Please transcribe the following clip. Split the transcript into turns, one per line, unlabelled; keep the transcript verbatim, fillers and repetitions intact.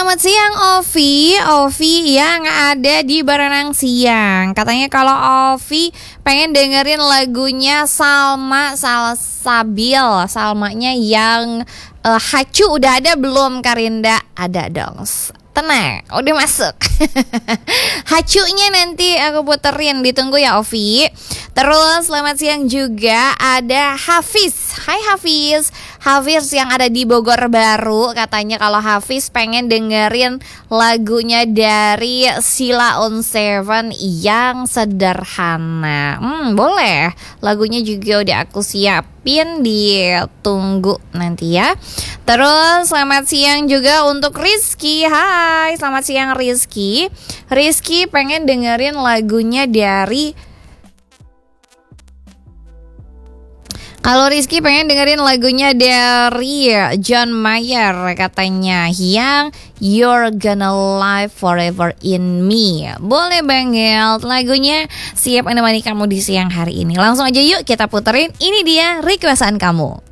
selamat siang Ovi. Ovi yang ada di Baranang Siang. Katanya kalau Ovi pengen dengerin lagunya Salma Salsabil. Salmanya yang uh, Hacu udah ada belum Karinda? Ada dong. Tenang, udah masuk. Hacunya nanti aku puterin, ditunggu ya Ovi. Terus selamat siang juga ada Hafiz. Hai Hafiz. Hafiz yang ada di Bogor Baru. Katanya kalau Hafiz pengen dengerin lagunya dari Sheila on Seven yang sederhana. Hmm, boleh. Lagunya juga udah aku siapin, ditunggu nanti ya. Terus selamat siang juga untuk Rizky. Hai, selamat siang Rizky. Rizky pengen dengerin lagunya dari Kalau Rizky pengen dengerin lagunya dari John Mayer katanya yang You're Gonna Live Forever in Me. Boleh banget, lagunya siap menemani kamu di siang hari ini. Langsung aja yuk kita puterin, ini dia requestan kamu.